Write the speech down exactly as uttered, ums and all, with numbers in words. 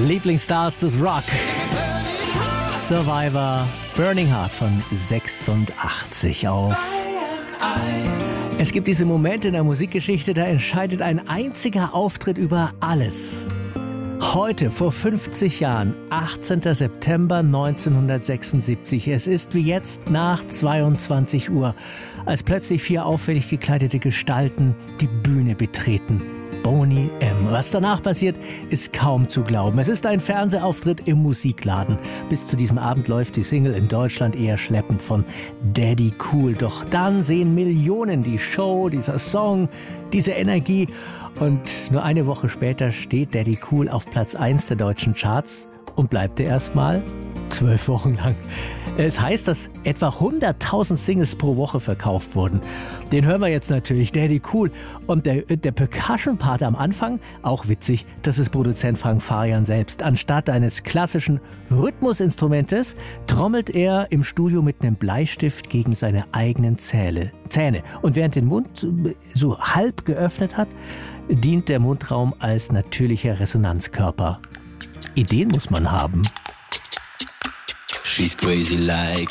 Lieblingsstars des Rock. Survivor, Burning Heart von sechsundachtzig auf. Es gibt diese Momente in der Musikgeschichte, da entscheidet ein einziger Auftritt über alles. Heute, vor fünfzig Jahren, achtzehnter September neunzehnhundertsechsundsiebzig. Es ist wie jetzt nach zweiundzwanzig Uhr, als plötzlich vier auffällig gekleidete Gestalten die Bühne betreten. Boney M. Was danach passiert, ist kaum zu glauben. Es ist ein Fernsehauftritt im Musikladen. Bis zu diesem Abend läuft die Single in Deutschland eher schleppend von Daddy Cool. Doch dann sehen Millionen die Show, dieser Song, diese Energie. Und nur eine Woche später steht Daddy Cool auf Platz eins der deutschen Charts und bleibt er erstmal zwölf Wochen lang. Es heißt, dass etwa hunderttausend Singles pro Woche verkauft wurden. Den hören wir jetzt natürlich, Daddy Cool. Und der, der Percussion-Part am Anfang, auch witzig, das ist Produzent Frank Farian selbst. Anstatt eines klassischen Rhythmusinstrumentes trommelt er im Studio mit einem Bleistift gegen seine eigenen Zähne. Zähne. Und während den Mund so halb geöffnet hat, dient der Mundraum als natürlicher Resonanzkörper. Ideen muss man haben. She's crazy like